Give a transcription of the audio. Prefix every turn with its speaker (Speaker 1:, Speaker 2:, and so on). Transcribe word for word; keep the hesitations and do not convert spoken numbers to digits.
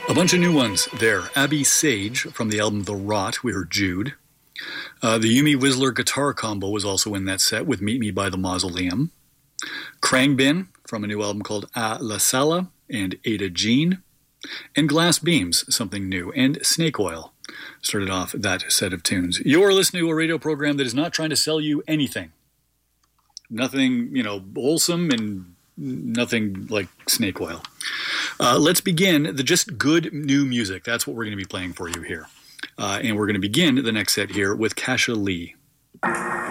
Speaker 1: A bunch of new ones there. Abby Sage from the album The Rot, we heard Jude. Uh, the Yumi Whistler guitar combo was also in that set with Meet Me by the Mausoleum. Krangbin from a new album called A La Sala and Ada Jean. And Glass Beams, something new. And Snake Oil started off that set of tunes. You're listening to a radio program that is not trying to sell you anything. Nothing, you know, wholesome and nothing like Snake Oil. Uh, let's begin the just good new music. That's what we're going to be playing for you here. Uh, and we're going to begin the next set here with Kasha Lee.